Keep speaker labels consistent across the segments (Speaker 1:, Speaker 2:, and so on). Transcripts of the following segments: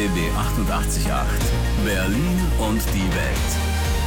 Speaker 1: RBB 88.8 Berlin und die Welt.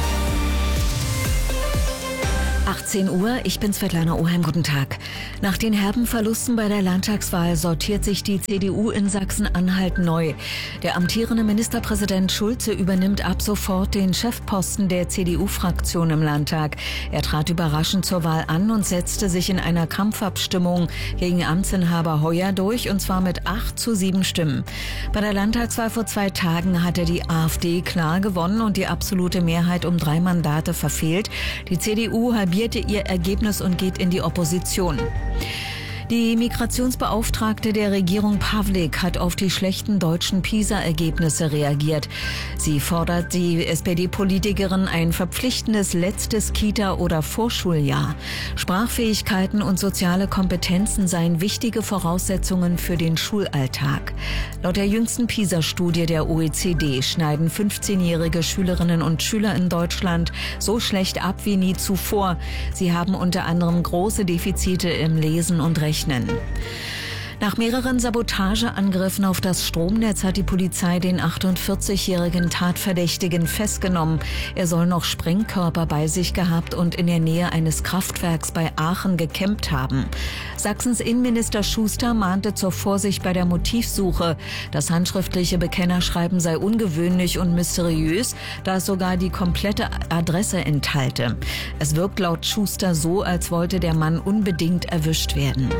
Speaker 2: 18 Uhr, ich bin Svetlana Oheim, guten Tag. Nach den herben Verlusten bei der Landtagswahl sortiert sich die CDU in Sachsen-Anhalt neu. Der amtierende Ministerpräsident Schulze übernimmt ab sofort den Chefposten der CDU-Fraktion im Landtag. Er trat überraschend zur Wahl an und setzte sich in einer Kampfabstimmung gegen Amtsinhaber Heuer durch, und zwar mit 8:7 Stimmen. Bei der Landtagswahl vor 2 Tagen hatte die AfD klar gewonnen und die absolute Mehrheit um 3 Mandate verfehlt. Die CDU halbierte ihr Ergebnis und geht in die Opposition. Die Migrationsbeauftragte der Regierung Pavlik hat auf die schlechten deutschen PISA-Ergebnisse reagiert. Sie fordert die SPD-Politikerin ein verpflichtendes letztes Kita- oder Vorschuljahr. Sprachfähigkeiten und soziale Kompetenzen seien wichtige Voraussetzungen für den Schulalltag. Laut der jüngsten PISA-Studie der OECD schneiden 15-jährige Schülerinnen und Schüler in Deutschland so schlecht ab wie nie zuvor. Sie haben unter anderem große Defizite im Lesen und Rechnen. Nach mehreren Sabotageangriffen auf das Stromnetz hat die Polizei den 48-jährigen Tatverdächtigen festgenommen. Er soll noch Sprengkörper bei sich gehabt und in der Nähe eines Kraftwerks bei Aachen gecampt haben. Sachsens Innenminister Schuster mahnte zur Vorsicht bei der Motivsuche. Das handschriftliche Bekennerschreiben sei ungewöhnlich und mysteriös, da es sogar die komplette Adresse enthalte. Es wirkt laut Schuster so, als wollte der Mann unbedingt erwischt werden.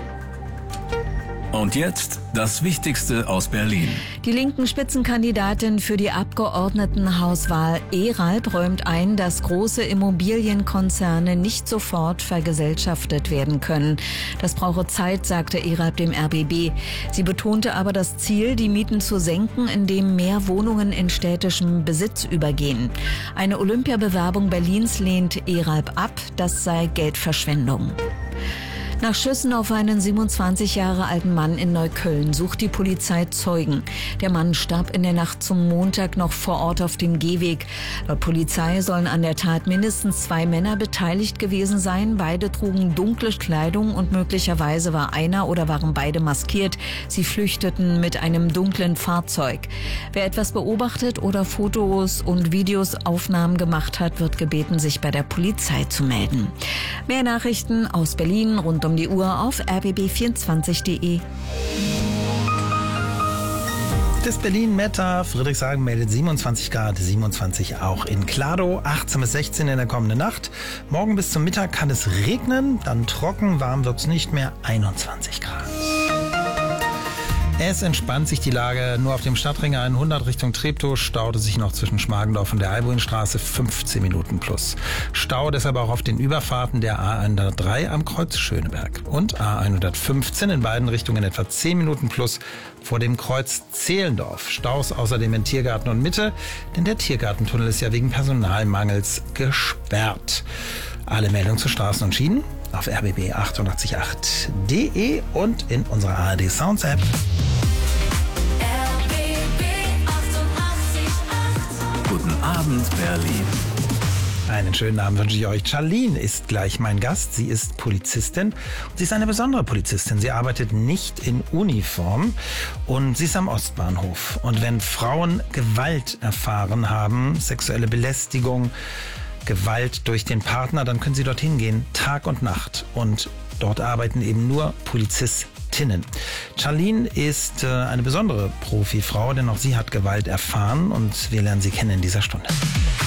Speaker 1: Und jetzt das Wichtigste aus Berlin.
Speaker 2: Die linken Spitzenkandidatin für die Abgeordnetenhauswahl Eralb räumt ein, dass große Immobilienkonzerne nicht sofort vergesellschaftet werden können. Das brauche Zeit, sagte Eralb dem RBB. Sie betonte aber das Ziel, die Mieten zu senken, indem mehr Wohnungen in städtischem Besitz übergehen. Eine Olympiabewerbung Berlins lehnt Eralb ab, das sei Geldverschwendung. Nach Schüssen auf einen 27 Jahre alten Mann in Neukölln sucht die Polizei Zeugen. Der Mann starb in der Nacht zum Montag noch vor Ort auf dem Gehweg. Laut Polizei sollen an der Tat mindestens 2 Männer beteiligt gewesen sein. Beide trugen dunkle Kleidung und möglicherweise war einer oder waren beide maskiert. Sie flüchteten mit einem dunklen Fahrzeug. Wer etwas beobachtet oder Fotos und Videoaufnahmen gemacht hat, wird gebeten, sich bei der Polizei zu melden. Mehr Nachrichten aus Berlin rund um die Uhr auf rbb24.de.
Speaker 3: Das Berlin-Wetter. Friedrichshagen meldet 27 Grad, 27 auch in Kladow, 18 bis 16 in der kommenden Nacht. Morgen bis zum Mittag kann es regnen, dann trocken, warm wird es nicht mehr, 21 Grad. Es entspannt sich die Lage nur auf dem Stadtring 100 Richtung Treptow. Staute sich noch zwischen Schmargendorf und der Albuinstraße 15 Minuten plus. Stau deshalb auch auf den Überfahrten der A103 am Kreuz Schöneberg und A115 in beiden Richtungen etwa 10 Minuten plus vor dem Kreuz Zehlendorf. Staus außerdem in Tiergarten und Mitte, denn der Tiergartentunnel ist ja wegen Personalmangels gesperrt. Alle Meldungen zu Straßen und Schienen auf rbb888.de und in unserer ARD Sounds App.
Speaker 1: Guten Abend, Berlin.
Speaker 3: Einen schönen Abend wünsche ich euch. Charlene ist gleich mein Gast. Sie ist Polizistin und sie ist eine besondere Polizistin. Sie arbeitet nicht in Uniform und sie ist am Ostbahnhof. Und wenn Frauen Gewalt erfahren haben, sexuelle Belästigung, Gewalt durch den Partner, dann können sie dorthin gehen, Tag und Nacht. Und dort arbeiten eben nur Polizistinnen. Charlene ist eine besondere Profifrau, denn auch sie hat Gewalt erfahren und wir lernen sie kennen in dieser Stunde.